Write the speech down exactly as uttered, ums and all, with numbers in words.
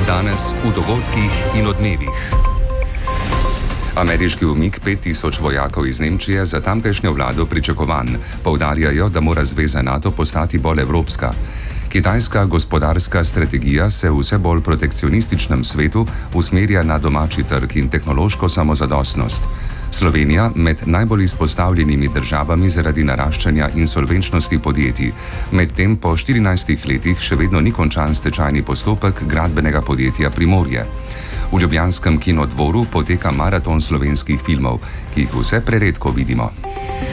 Danes v dogodkih in odmevih. Ameriški umik pet tisoč vojakov iz Nemčije za tamkajšnjo vlado pričakovan. Poudarjajo, da mora zveza NATO postati bolj evropska. Kitajska gospodarska strategija se v vse bolj protekcionističnem svetu usmerja na domači trg in tehnološko samozadostnost. Slovenija med najbolj izpostavljenimi državami zaradi naraščanja insolvenčnosti podjetij. Medtem po štirinajstih letih še vedno ni končan stečajni postopek gradbenega podjetja Primorje. V ljubljanskem kinodvoru poteka maraton slovenskih filmov, ki jih vse preredko vidimo.